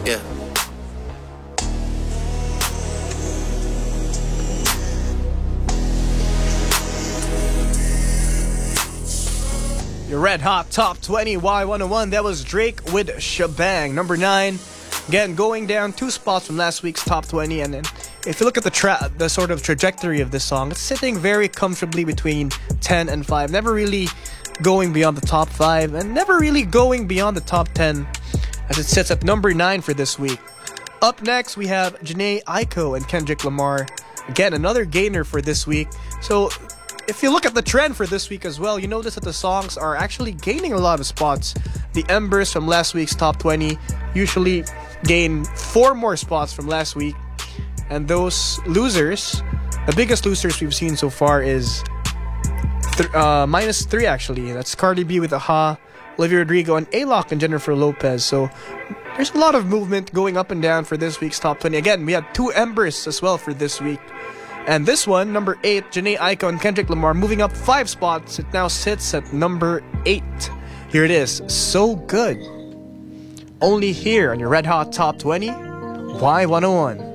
Yeah. Your Red Hot Top 20 Y101. That was Drake with Shabang. Number 9. Again, going down 2 spots from last week's Top 20. And then if you look at the sort of trajectory of this song, it's sitting very comfortably between 10 and 5. Never really going beyond the top 5. And never really going beyond the top 10. As it sits at number 9 for this week. Up next, we have Jhené Aiko and Kendrick Lamar. Again, another gainer for this week. So if you look at the trend for this week as well, you notice that the songs are actually gaining a lot of spots. The Embers from last week's Top 20 usually gain 4 more spots from last week. And those losers, the biggest losers we've seen so far is -3 actually. That's Cardi B with Aha, Olivia Rodrigo, and A-Lock and Jennifer Lopez. So there's a lot of movement going up and down for this week's Top 20. Again, we had 2 Embers as well for this week. And this one, number 8, Jhené Aiko and Kendrick Lamar, moving up 5 spots. It now sits at number 8. Here it is, So Good. Only here on your Red Hot Top 20, Y101.